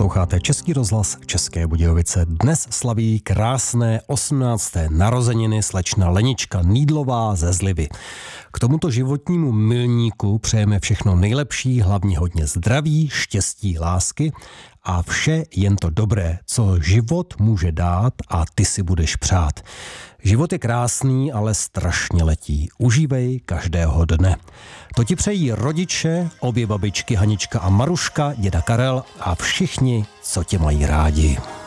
Posloucháte Český rozhlas České Budějovice. Dnes slaví krásné 18. narozeniny slečna Lenička Nýdlová ze Zlivy. K tomuto životnímu milníku přejeme všechno nejlepší, hlavně hodně zdraví, štěstí, lásky a vše jen to dobré, co život může dát a ty si budeš přát. Život je krásný, ale strašně letí. Užívej každého dne. To ti přejí rodiče, obě babičky Hanička a Maruška, děda Karel a všichni, co tě mají rádi.